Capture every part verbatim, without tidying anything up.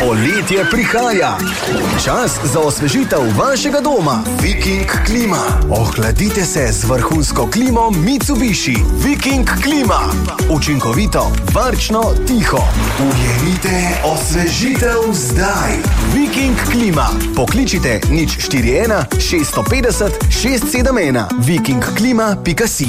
Poletje prihaja. Čas za osvežitev vašega doma. Viking klima. Ohladite se z vrhunsko klimo Mitsubishi. Viking klima. Učinkovito, varčno, tiho. Ujemite osvežitev zdaj. Viking klima. Pokličite nič štiri ena šest pet nula šest sedem ena. viking klima pika si.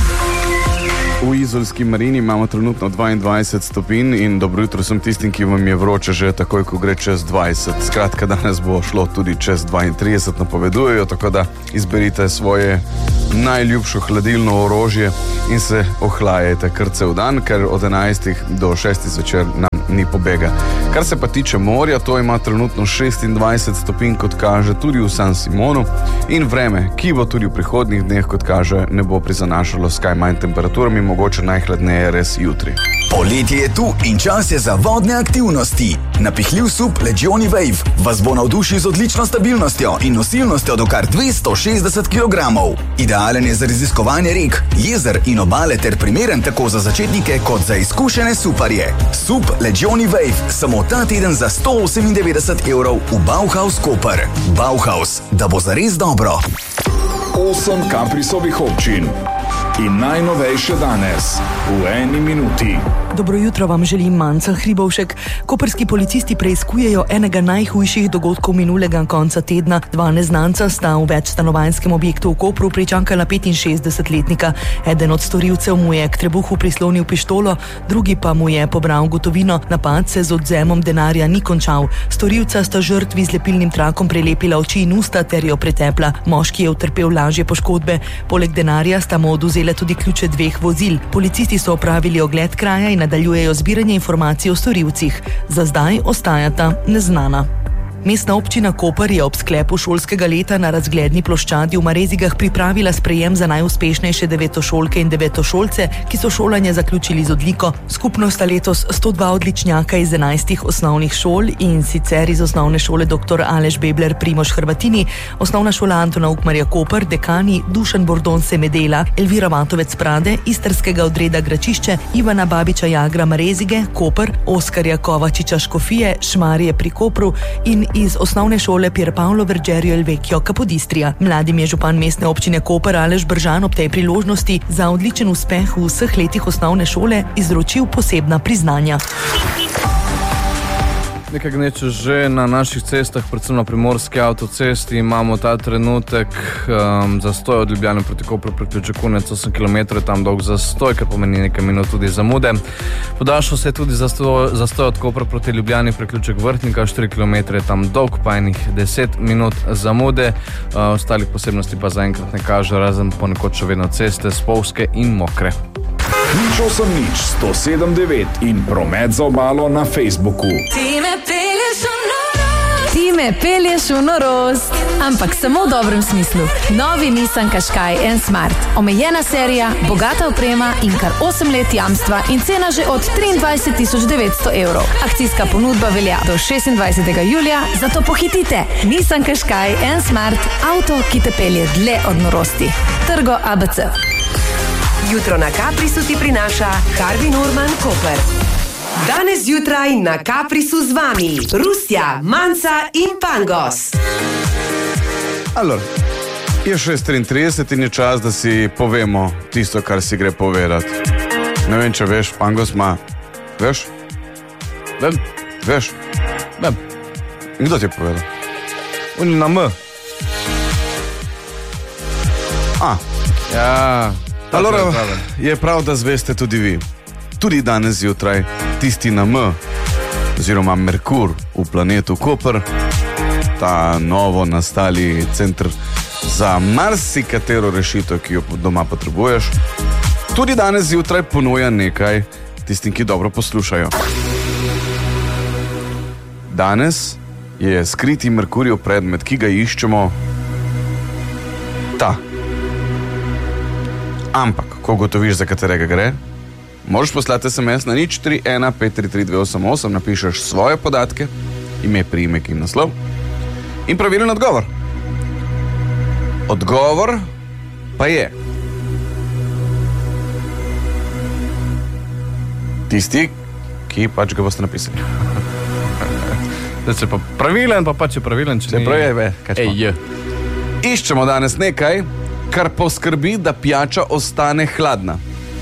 V izolski marini imamo trenutno dvaindvajset stopinj in dobro jutro sem tistim, ki vam je vroče že takoj, ko gre čez dvajset. Skratka, danes bo šlo tudi čez dvaintrideset, napovedujejo, tako da izberite svoje najljubšo hladilno orožje in se ohlajajte kar cel dan, ker od enajstih do šestih zvečer nam ni pobega. Kar se pa tiče morja, to ima trenutno šestindvajset stopinj, kot kaže, tudi v San Simonu, in vreme, ki bo tudi v prihodnjih dneh, kot kaže, ne bo prizanašalo s kaj manj temperaturami, mogoče najhladneje res jutri. Poletje je tu in čas je za vodne aktivnosti. Napihljiv sup Legioni Wave vas bo navdušil z odlično stabilnostjo in nosilnostjo do kar dvesto šestdeset kilogramov. Idealen je za raziskovanje rek, jezer in obale ter primeren tako za začetnike kot za izkušene suparje. Sup Legioni Wave samo ta teden za sto osemindevetdeset evrov v Bauhaus Koper. Bauhaus, da bo zares dobro. Osem Caprisovih občin. In najnovejše danes, v eni minuti. Dobro jutro vam želim, Manca Hribovšek. Koprski policisti preiskujejo enega najhujših dogodkov minulega konca tedna. Dva neznanca sta v večstanovanjskem objektu v Kopru pričakala petinšestdesetletnika. Eden od storilcev mu je k trebuhu prislonil pištolo, drugi pa mu je pobral gotovino. Napad se z odvzemom denarja ni končal. Storilca sta žrtvi z lepilnim trakom prelepila oči in usta ter jo pretepla. Moški je utrpel lažje poškodbe. Poleg denarja sta mu odvzela tudi ključe dveh vozil. Policisti so opravili ogled kraja in nadaljujejo zbiranje informacij o storilcih. Za zdaj ostajata neznana. Mestna občina Koper je ob sklepu šolskega leta na razgledni ploščadi v Marezigah pripravila sprejem za najuspešnejše devetošolke in devetošolce, ki so šolanje zaključili z odliko. Skupno sta letos sto dva odličnjaka iz enajstih osnovnih šol, in sicer iz osnovne šole doktor Aleš Bebler Primož Hrvatini, osnovna šola Antona Ukmarja Koper, dekani Dušan Bordon Semedela, Elvira Vatovec Prade, istrskega odreda Gračišče, Ivana Babiča Jagra Marezige, Koper, Oskarja Kovačiča Škofije, Šmarje pri Kopru in iz osnovne šole Pier Paolo Vergerio El Vecchio Capodistrija. Mladim je župan mestne občine Koper Aleš Bržan ob tej priložnosti za odličen uspeh v vseh letih osnovne šole izročil posebna priznanja. Nekaj gneče že na naših cestah, predvsem na primorski avtocesti. Imamo ta trenutek um, zastoj od Ljubljane proti Kopru priključek Kunec, osem kilometrov, tam dolg zastoj, kar pomeni nekaj minut tudi zamude. Podaljšal se je tudi zastoj, zastoj od Kopra proti Ljubljani priključek Vrhnika, štiri kilometre, tam dolg pa enih deset minut zamude. Uh, ostalih posebnosti pa zaenkrat ne kaže, razen ponekod še vedno ceste spolzke in mokre. Nič osem nič, sto sedem devet in promet za obalo na Facebooku. Ti me pelješ v norost, ampak samo v dobrem smislu. Novi Nissan Qashqai N Smart. Omejena serija, bogata oprema in kar osem let jamstva in cena že od triindvajset tisoč devetsto evrov. Akcijska ponudba velja do šestindvajsetega julija, zato pohitite. Nissan Qashqai N Smart, avto, ki te pelje dlje od norosti. Trgo A B C. Jutro na Caprisu ti prinaša Harvey Norman Koper. Danes zjutraj na Caprisu z vami Rusja, Manca in Pangos. Alor, je šest triintrideset in je čas, da si povemo tisto, kar si gre povedati. Ne vem, če veš, Pangos ima... Veš? Vem. Veš? Vem. In kdo ti je povedal? On na M. A. Ja... Alora, je prav, da zveste tudi vi. Tudi danes zjutraj tisti na M, oziroma Merkur v planetu Koper, ta novo nastali center za marsikatero rešitev, ki jo doma potrebuješ, tudi danes zjutraj ponuja nekaj tistim, ki dobro poslušajo. Danes je skriti Merkurjev predmet, ki ga iščemo, ta. Ampak, ko gotoviš, za katerega gre, možeš poslati es em es na nič tri ena pet tri tri dve osem osem, napišeš svoje podatke, ime, priimek in naslov in pravilen odgovor. Odgovor pa je tisti, ki pač ga boste napisali. Da se pa pravilen, pa pač je pravilen, če Se ni... pravi, ve, kaj smo. Ej, je. Iščemo danes nekaj, kar poskrbi, da pijača ostane hladna.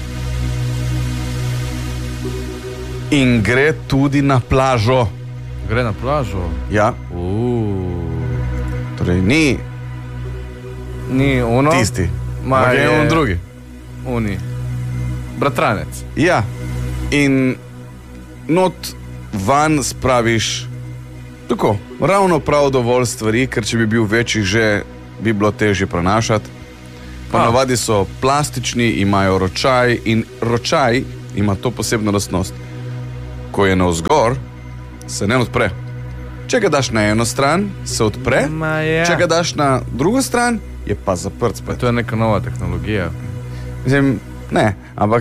In gre tudi na plažo. Gre na plažo. Ja, Uuu. torej ni Ni ono. tisti, Ma ampak je je- on drugi. Uni. Bratranec. Ja, in not van spraviš tako, ravno prav dovolj stvari, ker če bi bil večji, že bi bilo težje prenašati. Ponavadi so plastični, imajo ročaj in ročaj ima to posebno lastnost. Ko je navzgor, se ne odpre. Če ga daš na eno stran, se odpre, Ma ja. če ga daš na drugo stran, je pa zaprt spet. To je neka nova tehnologija. Mislim, ne, ampak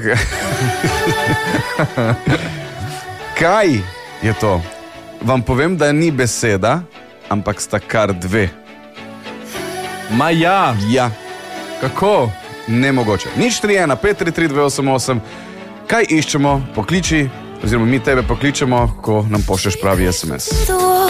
kaj je to? Vam povem, da ni beseda, ampak sta kar dve. Ma ja. Ja, Kako? nemogoče. Nič tri ena, pet tri tri dve osem osem. Kaj iščemo? Pokliči, oziroma mi tebe pokličemo, ko nam pošlješ pravi es em es.